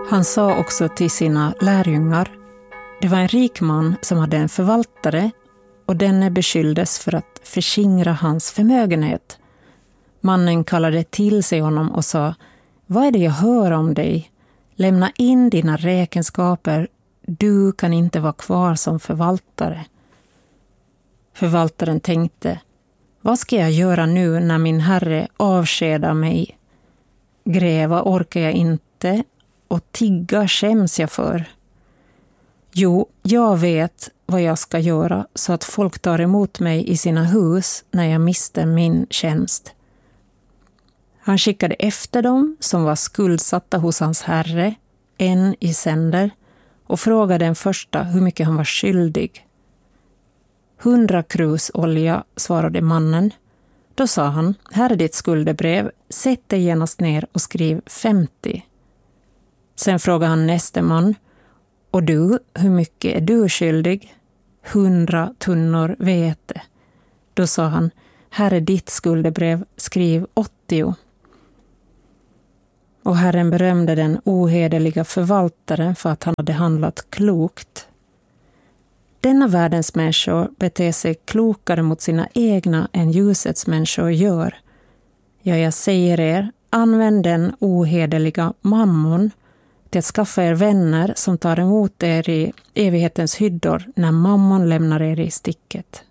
Han sa också till sina lärjungar: det var en rik man som hade en förvaltare och denne beskylldes för att förskingra hans förmögenhet. Mannen kallade till sig honom och sa: vad är det jag hör om dig? Lämna in dina räkenskaper, du kan inte vara kvar som förvaltare. Förvaltaren tänkte: vad ska jag göra nu när min herre avskedar mig? Gräva orkar jag inte och tigga skäms jag för. Jo, jag vet vad jag ska göra så att folk tar emot mig i sina hus när jag mister min tjänst. Han skickade efter dem som var skuldsatta hos hans herre, en i sänder, och frågade den första hur mycket han var skyldig. 100 krus olja, svarade mannen. Då sa han: här är ditt skuldebrev, sätt dig genast ner och skriv 50. Sen frågade han nästa man: och du, hur mycket är du skyldig? 100 tunnor vete. Då sa han: här är ditt skuldebrev, skriv 80. Och Herren berömde den ohederliga förvaltaren för att han hade handlat klokt. Denna världens människor beter sig klokare mot sina egna än ljusets människor gör. Ja, jag säger er, använd den ohederliga mammon till att skaffa er vänner som tar emot er i evighetens hyddor när mammon lämnar er i sticket.